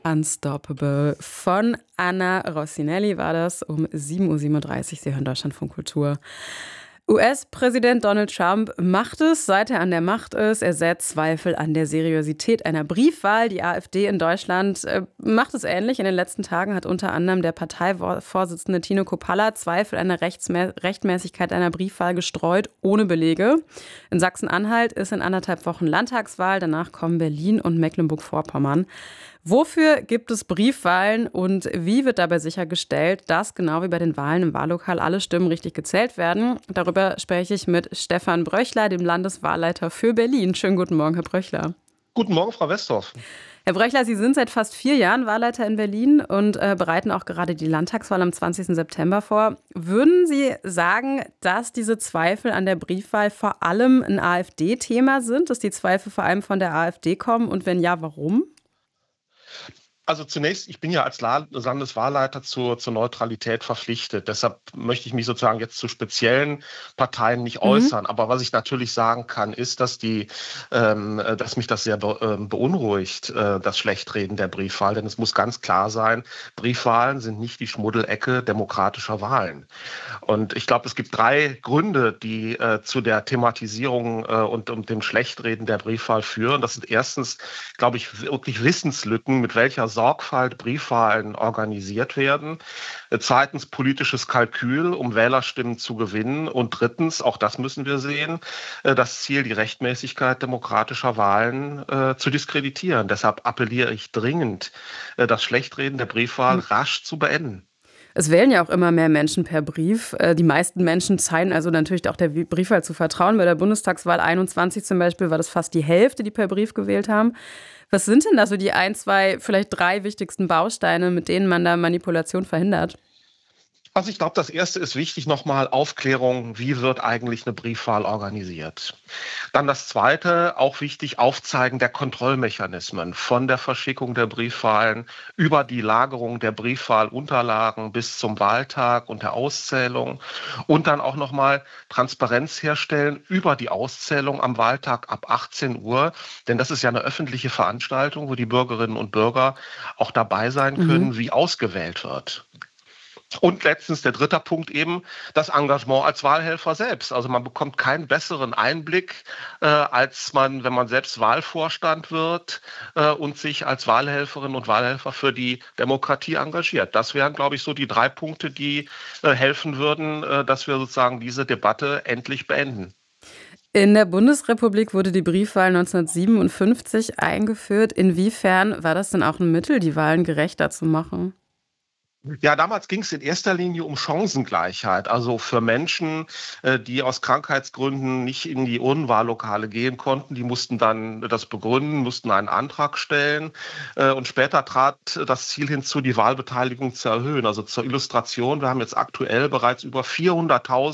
Unstoppable von Anna Rossinelli war das um 7:37 Uhr. Sie hören Deutschlandfunk Kultur. US-Präsident Donald Trump macht es, seit er an der Macht ist. Er setzt Zweifel an der Seriosität einer Briefwahl. Die AfD in Deutschland macht es ähnlich. In den letzten Tagen hat unter anderem der Parteivorsitzende Tino Kruppalla Zweifel an der Rechtmäßigkeit einer Briefwahl gestreut, ohne Belege. In Sachsen-Anhalt ist in 1,5 Wochen Landtagswahl. Danach kommen Berlin und Mecklenburg-Vorpommern. Wofür gibt es Briefwahlen und wie wird dabei sichergestellt, dass genau wie bei den Wahlen im Wahllokal alle Stimmen richtig gezählt werden? Darüber spreche ich mit Stefan Bröchler, dem Landeswahlleiter für Berlin. Schönen guten Morgen, Herr Bröchler. Guten Morgen, Frau Westhoff. Herr Bröchler, Sie sind seit fast 4 Jahren Wahlleiter in Berlin und bereiten auch gerade die Landtagswahl am 20. September vor. Würden Sie sagen, dass diese Zweifel an der Briefwahl vor allem ein AfD-Thema sind, dass die Zweifel vor allem von der AfD kommen und wenn ja, warum? Also zunächst, ich bin ja als Landeswahlleiter zur Neutralität verpflichtet. Deshalb möchte ich mich sozusagen jetzt zu speziellen Parteien nicht äußern. Aber was ich natürlich sagen kann, ist, dass mich das sehr beunruhigt, das Schlechtreden der Briefwahl. Denn es muss ganz klar sein, Briefwahlen sind nicht die Schmuddelecke demokratischer Wahlen. Und ich glaube, es gibt 3 Gründe, die zu der Thematisierung und dem Schlechtreden der Briefwahl führen. Das sind erstens, glaube ich, wirklich Wissenslücken, mit welcher Sorgfalt Briefwahlen organisiert werden. Zweitens politisches Kalkül, um Wählerstimmen zu gewinnen. Und drittens, auch das müssen wir sehen, das Ziel, die Rechtmäßigkeit demokratischer Wahlen zu diskreditieren. Deshalb appelliere ich dringend, das Schlechtreden der Briefwahl rasch zu beenden. Es wählen ja auch immer mehr Menschen per Brief. Die meisten Menschen scheinen also natürlich auch der Briefwahl zu vertrauen. Bei der Bundestagswahl 21 zum Beispiel war das fast die Hälfte, die per Brief gewählt haben. Was sind denn da so die 1, 2, vielleicht 3 wichtigsten Bausteine, mit denen man da Manipulation verhindert? Also ich glaube, das Erste ist wichtig, nochmal Aufklärung, wie wird eigentlich eine Briefwahl organisiert. Dann das Zweite, auch wichtig, Aufzeigen der Kontrollmechanismen von der Verschickung der Briefwahlen über die Lagerung der Briefwahlunterlagen bis zum Wahltag und der Auszählung und dann auch nochmal Transparenz herstellen über die Auszählung am Wahltag ab 18 Uhr, denn das ist ja eine öffentliche Veranstaltung, wo die Bürgerinnen und Bürger auch dabei sein können, wie ausgewählt wird. Und letztens der dritte Punkt eben, das Engagement als Wahlhelfer selbst. Also man bekommt keinen besseren Einblick, als wenn man selbst Wahlvorstand wird und sich als Wahlhelferin und Wahlhelfer für die Demokratie engagiert. Das wären, glaube ich, so die 3 Punkte, die helfen würden, dass wir sozusagen diese Debatte endlich beenden. In der Bundesrepublik wurde die Briefwahl 1957 eingeführt. Inwiefern war das denn auch ein Mittel, die Wahlen gerechter zu machen? Ja, damals ging es in erster Linie um Chancengleichheit, also für Menschen, die aus Krankheitsgründen nicht in die Urnenwahllokale gehen konnten. Die mussten dann das begründen, mussten einen Antrag stellen. Und später trat das Ziel hinzu, die Wahlbeteiligung zu erhöhen. Also zur Illustration, wir haben jetzt aktuell bereits über 400.000